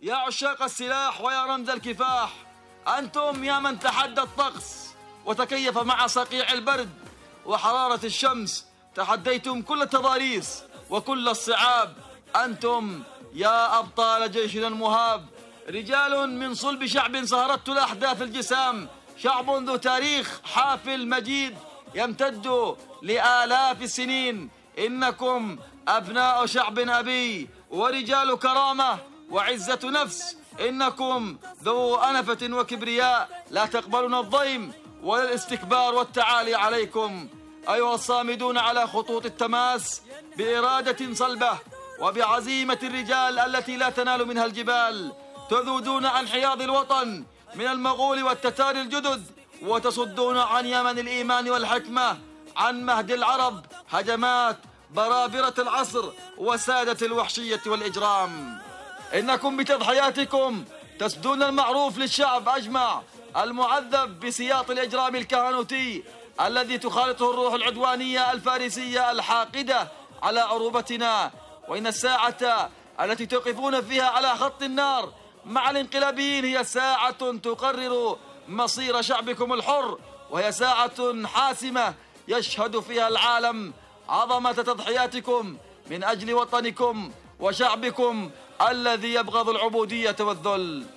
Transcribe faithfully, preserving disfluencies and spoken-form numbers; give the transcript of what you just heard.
يا عشاق السلاح ويا رمز الكفاح، أنتم يا من تحدى الطقس وتكيف مع صقيع البرد وحرارة الشمس، تحديتم كل التضاريس وكل الصعاب. أنتم يا أبطال جيشنا المهاب، رجال من صلب شعب سهرته الأحداث الجسام، شعب ذو تاريخ حافل مجيد يمتد لآلاف السنين. إنكم أبناء شعب أبي ورجال كرامة وعزة نفس، إنكم ذو أنفة وكبرياء لا تقبلون الضيم ولا الاستكبار والتعالي عليكم. أيها الصامدون على خطوط التماس بإرادة صلبة وبعزيمة الرجال التي لا تنال منها الجبال، تذودون عن حياض الوطن من المغول والتتار الجدد، وتصدون عن يمن الإيمان والحكمة، عن مهد العرب هجمات برابرة العصر وسادة الوحشية والإجرام. إنكم بتضحياتكم تسدون المعروف للشعب أجمع المعذب بسياط الإجرام الكهنوتي الذي تخالطه الروح العدوانية الفارسية الحاقدة على عروبتنا. وإن الساعة التي توقفون فيها على خط النار مع الانقلابيين هي ساعة تقرر مصير شعبكم الحر، وهي ساعة حاسمة يشهد فيها العالم عظمة تضحياتكم من أجل وطنكم وشعبكم الذي يبغض العبودية والذل.